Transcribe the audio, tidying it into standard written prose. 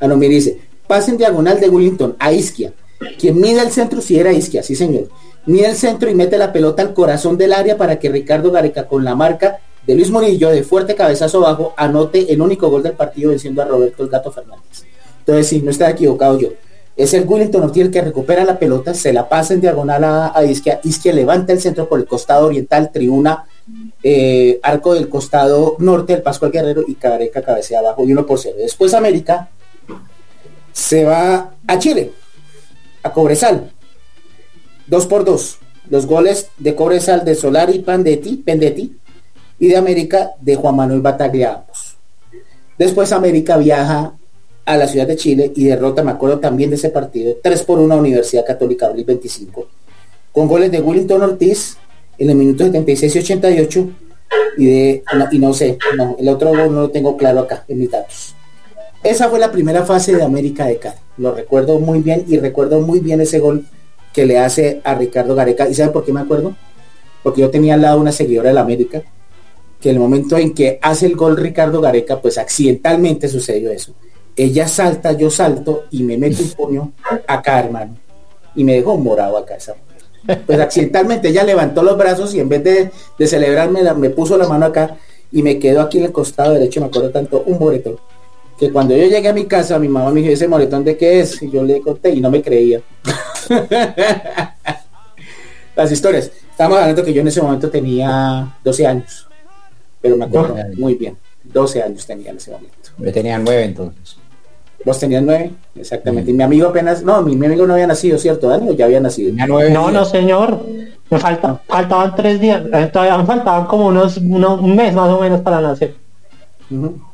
no, mire, dice, pase en diagonal de Willington a Isquia. Quien mide el centro, si era Isquia, sí señor. Mide el centro y mete la pelota al corazón del área para que Ricardo Gareca, con la marca de Luis Murillo, de fuerte cabezazo bajo, anote el único gol del partido venciendo a Roberto el Gato Fernández. Entonces, sí, no estaba equivocado yo. Es el Willington Ortiz el que recupera la pelota, se la pasa en diagonal a Isquia. Isquia levanta el centro por el costado oriental, tribuna, arco del costado norte del Pascual Guerrero, y Gareca cabecea abajo y 1-0. Después América se va a Chile, a Cobresal, 2-2. Los goles de Cobresal de Solari y Pendetti, y de América de Juan Manuel Bataglia ambos. Después América viaja a la ciudad de Chile y derrota, me acuerdo también de ese partido, 3-1 a Universidad Católica Abril 25, con goles de Willington Ortiz en los minutos 76 y 88, y no sé, el otro gol no lo tengo claro acá en mis datos. Esa fue la primera fase de América de Cali, lo recuerdo muy bien, y recuerdo muy bien ese gol que le hace a Ricardo Gareca. ¿Y saben por qué me acuerdo? Porque yo tenía al lado una seguidora de la América, que en el momento en que hace el gol Ricardo Gareca, pues accidentalmente sucedió eso. Ella salta, yo salto, y me meto un puño acá, hermano, y me dejó morado acá esa mujer. Pues accidentalmente ella levantó los brazos y en vez de celebrarme, me puso la mano acá y me quedó aquí en el costado derecho, me acuerdo tanto, un moretón, que cuando yo llegué a mi casa, mi mamá me dijo, ¿ese moretón de qué es? Y yo le conté y no me creía. Las historias. Estamos hablando que yo en ese momento tenía 12 años, pero me acuerdo muy bien, 12 años tenía en ese momento. Yo tenía 9 entonces. ¿Vos tenías 9? Exactamente. Y mi amigo apenas, mi amigo no había nacido, ¿cierto, Dani? ¿O ya había nacido? No, señor. Me faltaban 3 días. Todavía me faltaban como un mes más o menos para nacer. Uh-huh.